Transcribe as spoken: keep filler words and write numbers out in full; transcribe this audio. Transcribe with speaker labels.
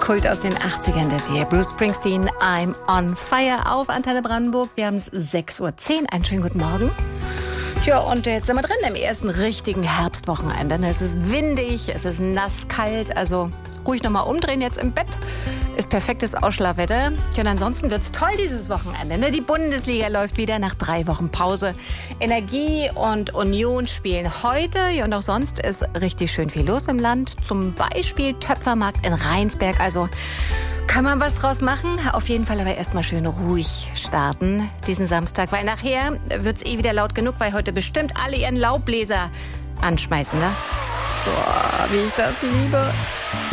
Speaker 1: Kult aus den achtzigern, das hier. Bruce Springsteen, I'm on fire auf Antenne Brandenburg. Wir haben es sechs Uhr zehn. Einen schönen guten Morgen. Ja, und jetzt sind wir drin im ersten richtigen Herbstwochenende. Es ist windig, es ist nass, kalt, also ruhig nochmal umdrehen jetzt im Bett. Ist perfektes Ausschlafwetter. Ja, und ansonsten wird's toll dieses Wochenende. Ne? Die Bundesliga läuft wieder nach drei Wochen Pause. Energie und Union spielen heute. Ja, und auch sonst ist richtig schön viel los im Land. Zum Beispiel Töpfermarkt in Rheinsberg. Also kann man was draus machen. Auf jeden Fall aber erstmal schön ruhig starten diesen Samstag. Weil nachher wird's eh wieder laut genug, weil heute bestimmt alle ihren Laubbläser anschmeißen. Ne? Boah, wie ich das liebe.